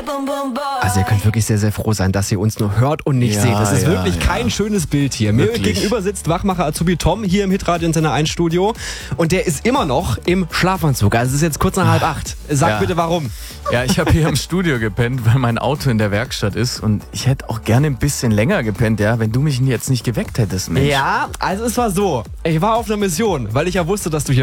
Also ihr könnt wirklich sehr, sehr froh sein, dass ihr uns nur hört und nicht seht. Das ist wirklich kein schönes Bild hier. Mir gegenüber sitzt Wachmacher Azubi Tom hier im Hitradio Antenne 1 Studio und der ist immer noch im Schlafanzug. Also es ist jetzt kurz nach 7:30. Sag bitte warum. Ja, ich habe hier im Studio gepennt, weil mein Auto in der Werkstatt ist und ich hätte auch gerne ein bisschen länger gepennt, ja, wenn du mich jetzt nicht geweckt hättest, Mensch. Ja, also es war so. Ich war auf einer Mission, weil ich ja wusste, dass du hier